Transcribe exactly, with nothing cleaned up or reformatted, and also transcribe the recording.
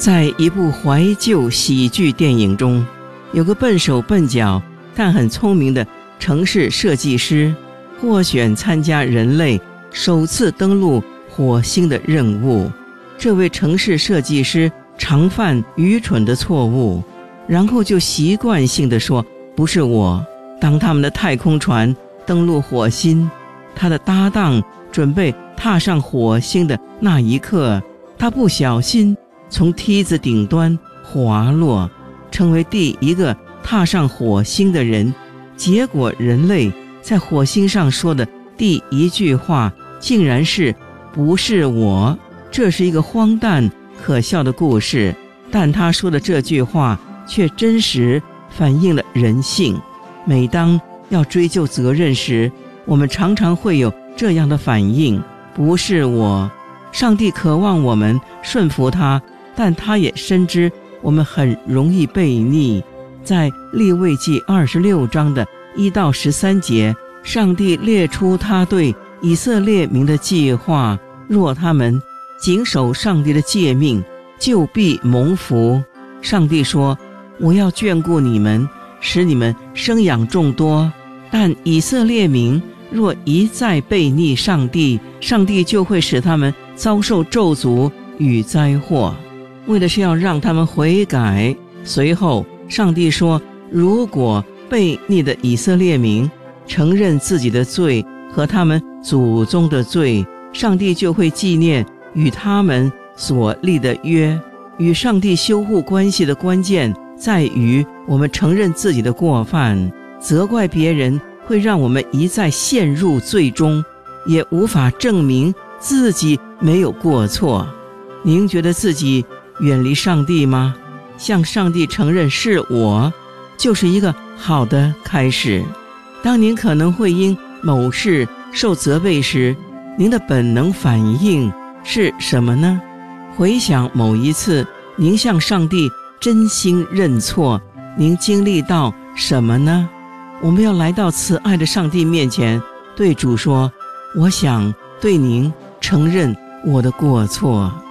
在一部怀旧喜剧电影中，有个笨手笨脚但很聪明的城市设计师，获选参加人类首次登陆火星的任务。这位城市设计师常犯愚蠢的错误，然后就习惯性地说不是我。当他们的太空船登陆火星，他的搭档准备踏上火星的那一刻，他不小心从梯子顶端滑落，成为第一个踏上火星的人。结果人类在火星上说的第一句话竟然是不是我。这是一个荒诞可笑的故事，但他说的这句话却真实反映了人性。每当要追究责任时，我们常常会有这样的反应，不是我。上帝渴望我们顺服他，但他也深知我们很容易悖逆。在利未记二十六章的一到十三节，上帝列出他对以色列民的计划，若他们谨守上帝的诫命，就必蒙福。上帝说，我要眷顾你们，使你们生养众多。但以色列民若一再悖逆上帝，上帝就会使他们遭受咒诅与灾祸，为的是要让他们悔改。随后上帝说，如果悖逆的以色列民承认自己的罪和他们祖宗的罪，上帝就会纪念与他们所立的约。与上帝修复关系的关键在于我们承认自己的过犯，责怪别人会让我们一再陷入罪中，也无法证明自己没有过错。您觉得自己远离上帝吗？向上帝承认是我，就是一个好的开始。当您可能会因某事受责备时，您的本能反应是什么呢？回想某一次您向上帝真心认错，您经历到什么呢？我们要来到慈爱的上帝面前，对主说，我想对您承认我的过错。